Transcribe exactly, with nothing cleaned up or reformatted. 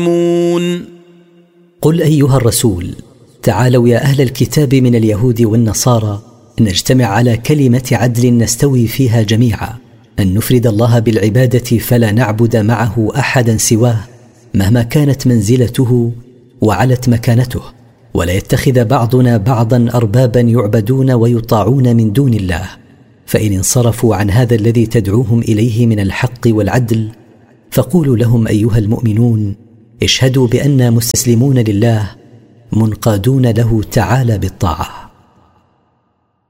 قل أيها الرسول: تعالوا يا أهل الكتاب من اليهود والنصارى نجتمع على كلمة عدل نستوي فيها جميعا، أن نفرد الله بالعبادة فلا نعبد معه أحدا سواه مهما كانت منزلته وعلت مكانته، ولا يتخذ بعضنا بعضا أربابا يعبدون ويطاعون من دون الله. فإن انصرفوا عن هذا الذي تدعوهم إليه من الحق والعدل فقولوا لهم أيها المؤمنون: اشهدوا بأننا مستسلمون لله منقادون له تعالى بالطاعة.